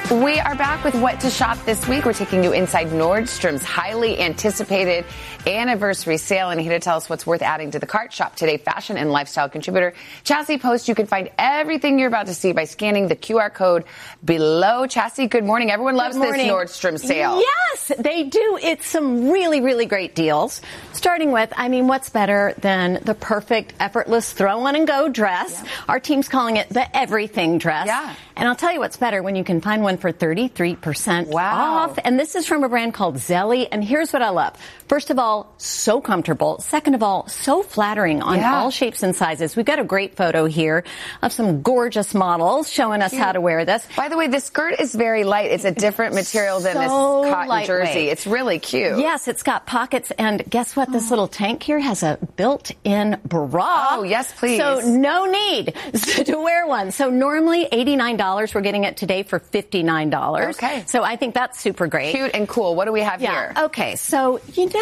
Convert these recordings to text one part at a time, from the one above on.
We are back with what to shop this week. We're taking you inside Nordstrom's highly anticipated anniversary sale. And here to tell us what's worth adding to the cart, Shop Today fashion and lifestyle contributor Chassie Post. You can find everything you're about to see by scanning the QR code below. Chassie, good morning. Everyone loves this Nordstrom sale. Yes, they do. It's some really, really great deals. Starting with, what's better than the perfect, effortless throw-on-and-go dress? Yeah. Our team's calling it the everything dress. Yeah. And I'll tell you what's better when you can find one for 33% off. And this is from a brand called Zelly. And here's what I love. First of all, so comfortable. Second of all, so flattering on all shapes and sizes. We've got a great photo here of some gorgeous models showing us how to wear this. By the way, the skirt is very light. It's a different material than this cotton jersey. It's really cute. Yes, it's got pockets. And guess what? This little tank here has a built-in bra. Oh, yes, please. So no need to wear one. So normally $89. We're getting it today for $59. Okay. So I think that's super great. Cute and cool. What do we have here? Okay. So,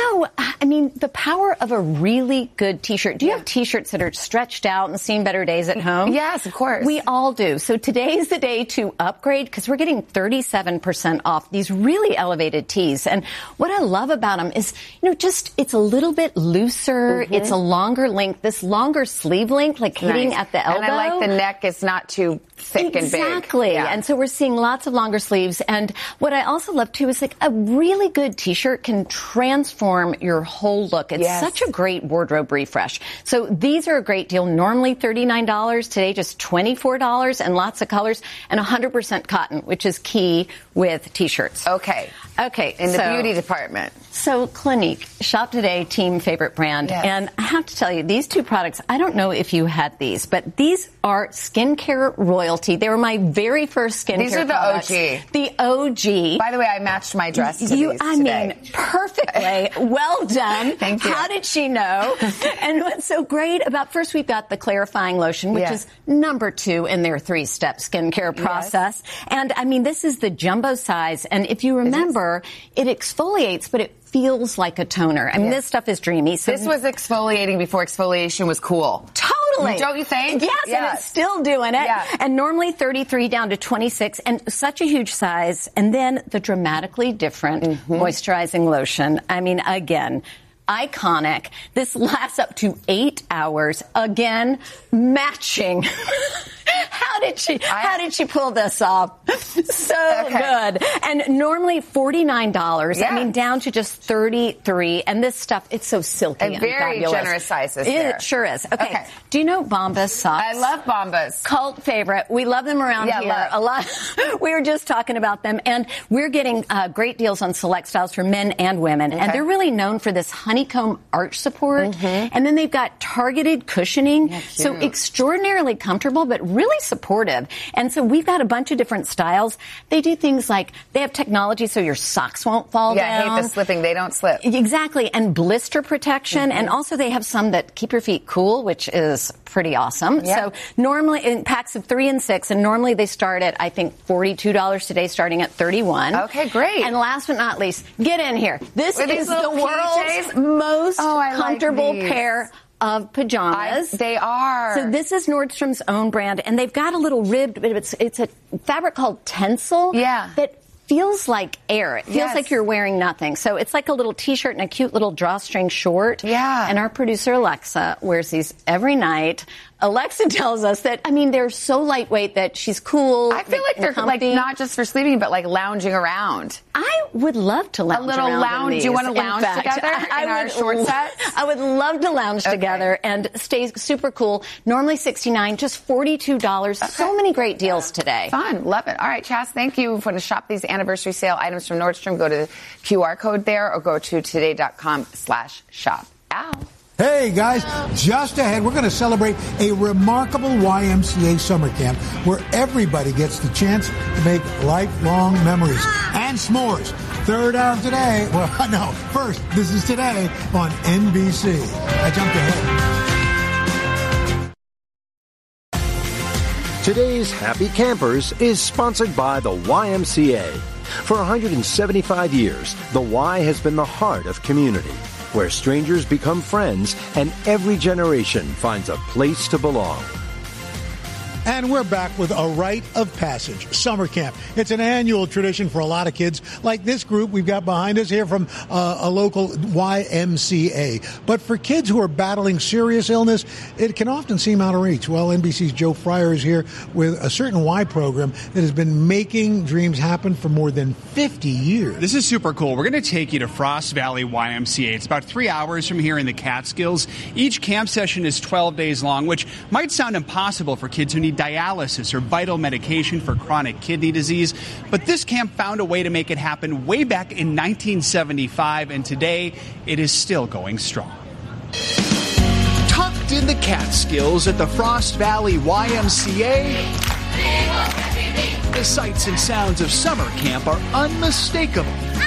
the power of a really good T-shirt. Do you have T-shirts that are stretched out and seen better days at home? Yes, of course. We all do. So today's the day to upgrade because we're getting 37% off these really elevated tees. And what I love about them is, it's a little bit looser. It's a longer length, this longer sleeve length, like hitting at the elbow. And I like the neck is not too thick and big. Exactly. Yeah. And so we're seeing lots of longer sleeves. And what I also love, too, is like a really good T-shirt can transform your whole look. It's such a great wardrobe refresh. So these are a great deal. Normally $39. Today, just $24 and lots of colors and 100% cotton, which is key with T-shirts. Okay. In the beauty department. So Clinique, Shop Today, team favorite brand. Yes. And I have to tell you, these two products, I don't know if you had these, but these are skincare royalty. They were my very first skincare products. These are the OG. The OG. By the way, I matched my dress to these today. Perfectly. Well done. Thank you. How did she know? And what's so great about, first we've got the clarifying lotion, which is number 2 in their 3-step skincare process. And this is the jumbo size. And if you remember, it exfoliates, but it feels like a toner. This stuff is dreamy. So this was exfoliating before exfoliation was cool. Totally. Don't you think? Yes, and it's still doing it. Yeah. And normally 33 down to 26, and such a huge size. And then the dramatically different moisturizing lotion. Again, iconic. This lasts up to 8 hours. Again, matching. How did she pull this off? So good. And normally $49. Down to just $33. And this stuff, it's so silky and very fabulous. Generous sizes there. It sure is. Okay. Do you know Bombas socks? I love Bombas. Cult favorite. We love them around here a lot. We were just talking about them. And we're getting great deals on select styles for men and women. And they're really known for this honeycomb arch support. And then they've got targeted cushioning. So extraordinarily comfortable, but really supportive. And so we've got a bunch of different styles. They do things like they have technology so your socks won't fall down. Yeah, I hate the slipping. They don't slip. Exactly. And blister protection. And also they have some that keep your feet cool, which is pretty awesome. So normally in packs of 3 and 6, and normally they start at, I think, $42 today, starting at $31. Okay, great. And last but not least, get in here. This is the world's most comfortable pair of pajamas. They are. So this is Nordstrom's own brand, and they've got a little ribbed, it's a fabric called Tencel. That feels like air. It feels like you're wearing nothing. So it's like a little T-shirt and a cute little drawstring short. And our producer, Alexa, wears these every night. Alexa tells us that, they're so lightweight that she's cool. I feel like they're comfy. like not just for sleeping, but like lounging around. I would love to lounge around. A little lounge. In these. Do you want to lounge together in our short sets? I would love to lounge together and stay super cool. Normally $69, just $42. So many great deals today. Fun. Love it. All right, Chas, thank you for to shop these anniversary sale items from Nordstrom. Go to the QR code there or go to today.com/shop. Ow. Hey, guys, just ahead, we're going to celebrate a remarkable YMCA summer camp where everybody gets the chance to make lifelong memories and s'mores. Third hour today. Well, no, first, this is Today on NBC. I jumped ahead. Today's Happy Campers is sponsored by the YMCA. For 175 years, the Y has been the heart of community, where strangers become friends and every generation finds a place to belong. And we're back with a rite of passage, summer camp. It's an annual tradition for a lot of kids, like this group we've got behind us here from a local YMCA. But for kids who are battling serious illness, it can often seem out of reach. Well, NBC's Joe Fryer is here with a certain Y program that has been making dreams happen for more than 50 years. This is super cool. We're going to take you to Frost Valley YMCA. It's about 3 hours from here in the Catskills. Each camp session is 12 days long, which might sound impossible for kids who need dialysis or vital medication for chronic kidney disease. But this camp found a way to make it happen way back in 1975, and today it is still going strong. Tucked in the Catskills at the Frost Valley YMCA, the sights and sounds of summer camp are unmistakable.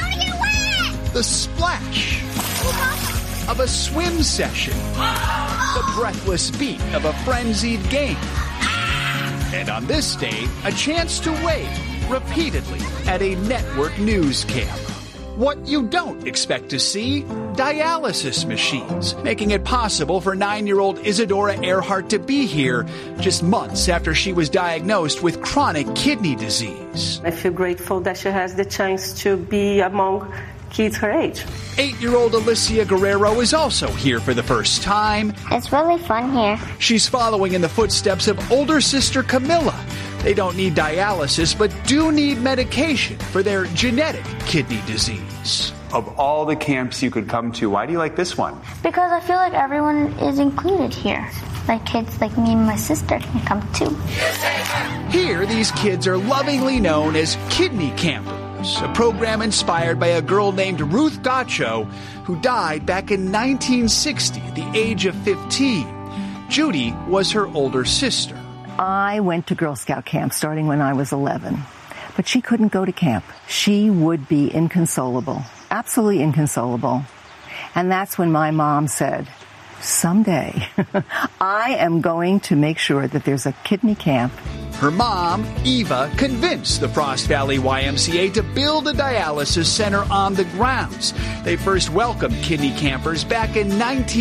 The splash of a swim session, the breathless beat of a frenzied game, and on this day, a chance to wave repeatedly at a network news camp. What you don't expect to see, dialysis machines, making it possible for 9-year-old Isadora Earhart to be here just months after she was diagnosed with chronic kidney disease. I feel grateful that she has the chance to be among kids her age. 8-year-old Alicia Guerrero is also here for the first time. It's really fun here. She's following in the footsteps of older sister Camilla. They don't need dialysis, but do need medication for their genetic kidney disease. Of all the camps you could come to, why do you like this one? Because I feel like everyone is included here. Like kids like me and my sister can come too. Here, these kids are lovingly known as Kidney Campers, a program inspired by a girl named Ruth Gacho, who died back in 1960 at the age of 15. Judy was her older sister. I went to Girl Scout camp starting when I was 11, but she couldn't go to camp. She would be inconsolable, absolutely inconsolable. And that's when my mom said, someday I am going to make sure that there's a kidney camp. Her mom, Eva, convinced the Frost Valley YMCA to build a dialysis center on the grounds. They first welcomed kidney campers back in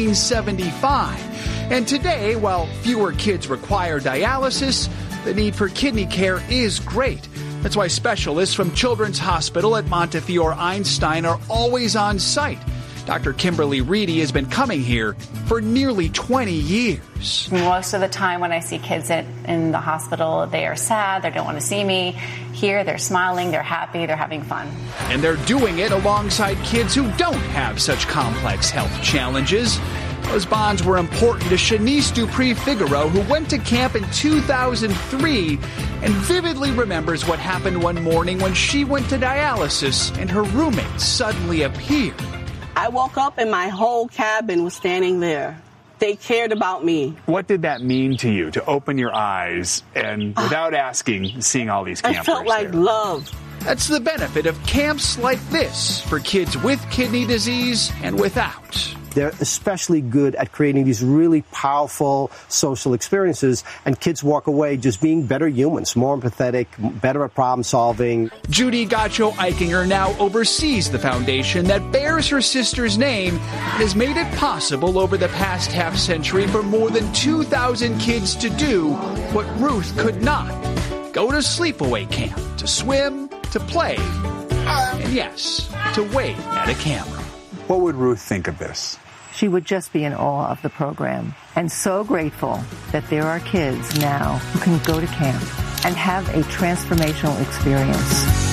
1975. And today, while fewer kids require dialysis, the need for kidney care is great. That's why specialists from Children's Hospital at Montefiore Einstein are always on site. Dr. Kimberly Reedy has been coming here for nearly 20 years. Most of the time when I see kids in the hospital, they are sad, they don't want to see me. Here, they're smiling, they're happy, they're having fun. And they're doing it alongside kids who don't have such complex health challenges. Those bonds were important to Shanice Dupree-Figaro, who went to camp in 2003 and vividly remembers what happened one morning when she went to dialysis and her roommate suddenly appeared. I woke up and my whole cabin was standing there. They cared about me. What did that mean to you, to open your eyes and, without asking, seeing all these campers? I felt like there? love. That's the benefit of camps like this for kids with kidney disease and without. They're especially good at creating these really powerful social experiences, and kids walk away just being better humans, more empathetic, better at problem solving. Judy Gacho Eichinger now oversees the foundation that bears her sister's name and has made it possible over the past half century for more than 2,000 kids to do what Ruth could not. Go to sleepaway camp, to swim, to play, and yes, to wave at a camera. What would Ruth think of this? She would just be in awe of the program, and so grateful that there are kids now who can go to camp and have a transformational experience.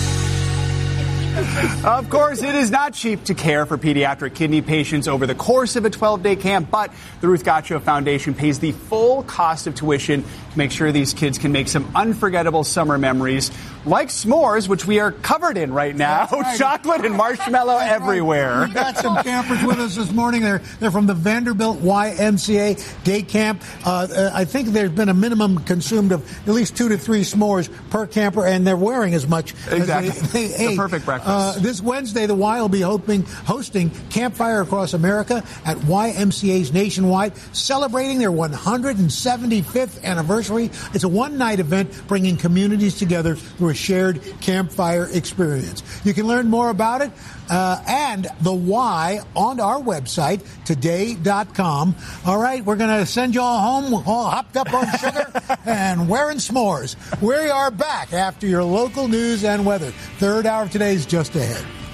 Of course, it is not cheap to care for pediatric kidney patients over the course of a 12-day camp, but the Ruth Gacho Foundation pays the full cost of tuition to make sure these kids can make some unforgettable summer memories, like s'mores, which we are covered in right now. Right. Chocolate and marshmallow everywhere. We got some campers with us this morning. They're from the Vanderbilt YMCA day camp. I think there's been a minimum consumed of at least 2 to 3 s'mores per camper, and they're wearing as much. Exactly. As they ate. The perfect breakfast. This Wednesday, the Y will be hosting Campfire Across America at YMCA's nationwide, celebrating their 175th anniversary. It's a one-night event bringing communities together through a shared campfire experience. You can learn more about it and the Y on our website, today.com. All right, we're going to send you all home all hopped up on sugar and wearing s'mores. We are back after your local news and weather. Third hour of today is just ahead.